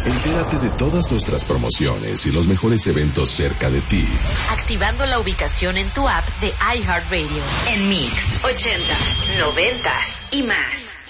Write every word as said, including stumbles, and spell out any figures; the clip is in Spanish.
Entérate de todas nuestras promociones y los mejores eventos cerca de ti. Activando la ubicación en tu app de iHeartRadio. En Mix, ochentas, noventas y más.